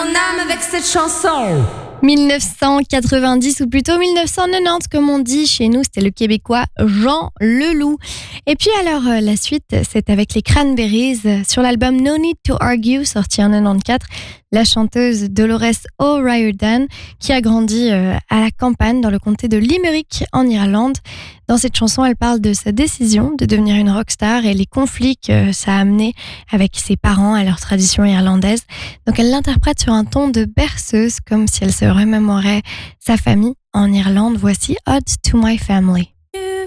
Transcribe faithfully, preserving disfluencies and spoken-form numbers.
mon âme avec cette chanson. dix-neuf cent quatre-vingt-dix ou plutôt dix-neuf cent quatre-vingt-dix comme on dit chez nous, c'était le Québécois Jean Leloup. Et puis alors euh, la suite, c'est avec les Cranberries euh, sur l'album No Need to Argue sorti en quatre-vingt-quatorze. La chanteuse Dolores O'Riordan qui a grandi euh, à la campagne dans le comté de Limerick en Irlande. Dans cette chanson, elle parle de sa décision de devenir une rockstar et les conflits que ça a amené avec ses parents et leur tradition irlandaise. Donc elle l'interprète sur un ton de berceuse comme si elle se remémorait sa famille en Irlande. Voici Ode to My Family.